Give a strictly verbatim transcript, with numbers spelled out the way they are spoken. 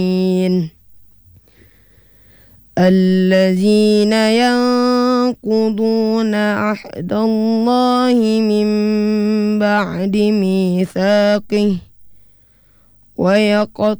الذين ينقضون عهد الله من بعد ميثاقه ويقطعون